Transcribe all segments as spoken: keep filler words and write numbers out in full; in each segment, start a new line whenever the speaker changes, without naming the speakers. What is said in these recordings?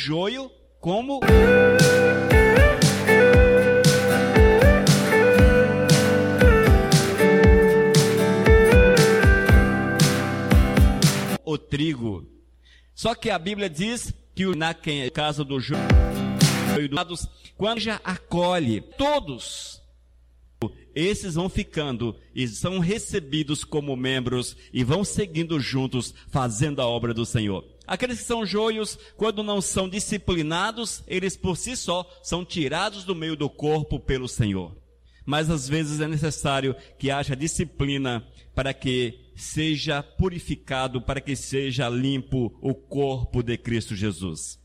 joio como o trigo. Só que a Bíblia diz que na casa do joio, quando já acolhe todos, esses vão ficando e são recebidos como membros e vão seguindo juntos, fazendo a obra do Senhor. Aqueles que são joios, quando não são disciplinados, eles por si só são tirados do meio do corpo pelo Senhor. Mas às vezes é necessário que haja disciplina para que seja purificado, para que seja limpo o corpo de Cristo Jesus.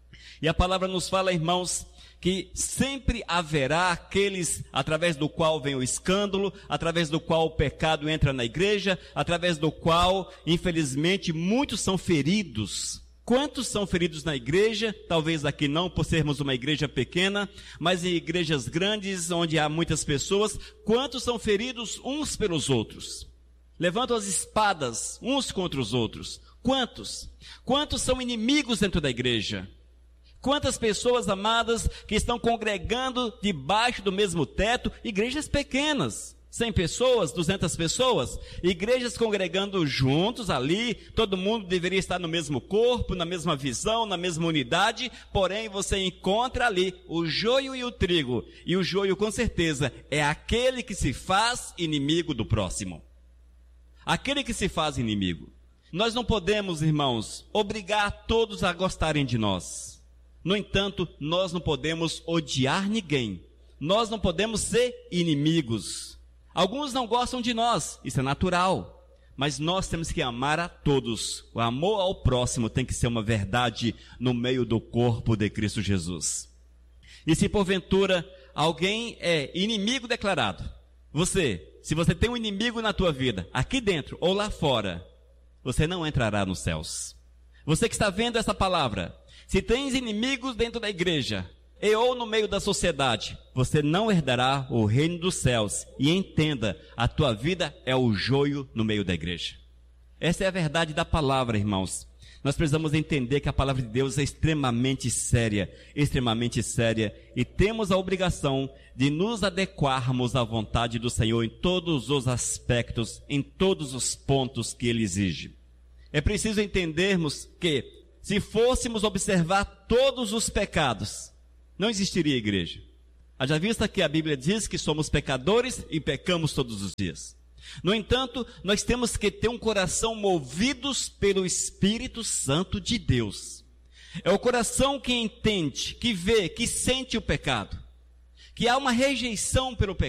E a palavra nos fala, irmãos, que sempre haverá aqueles através do qual vem o escândalo, através do qual o pecado entra na igreja, através do qual, infelizmente, muitos são feridos. Quantos são feridos na igreja? Talvez aqui não, por sermos uma igreja pequena, mas em igrejas grandes, onde há muitas pessoas, quantos são feridos uns pelos outros? Levantam as espadas uns contra os outros. Quantos? Quantos são inimigos dentro da igreja? Quantas pessoas amadas que estão congregando debaixo do mesmo teto, igrejas pequenas, cem pessoas, duzentas pessoas, igrejas congregando juntos ali, todo mundo deveria estar no mesmo corpo, na mesma visão, na mesma unidade, porém você encontra ali o joio e o trigo, e o joio com certeza é aquele que se faz inimigo do próximo, aquele que se faz inimigo. Nós não podemos, irmãos, obrigar todos a gostarem de nós. No entanto, nós não podemos odiar ninguém. Nós não podemos ser inimigos. Alguns não gostam de nós, isso é natural. Mas nós temos que amar a todos. O amor ao próximo tem que ser uma verdade no meio do corpo de Cristo Jesus. E se porventura alguém é inimigo declarado, você, se você tem um inimigo na tua vida, aqui dentro ou lá fora, você não entrará nos céus. Você que está vendo essa palavra, se tens inimigos dentro da igreja e ou no meio da sociedade, você não herdará o reino dos céus. E entenda, a tua vida é o joio no meio da igreja. Essa é a verdade da palavra, irmãos. Nós precisamos entender que a palavra de Deus é extremamente séria, extremamente séria, e temos a obrigação de nos adequarmos à vontade do Senhor em todos os aspectos, em todos os pontos que Ele exige. É preciso entendermos que, se fôssemos observar todos os pecados, não existiria igreja. Haja vista que a Bíblia diz que somos pecadores e pecamos todos os dias. No entanto, nós temos que ter um coração movidos pelo Espírito Santo de Deus. É o coração que entende, que vê, que sente o pecado, que há uma rejeição pelo pecado.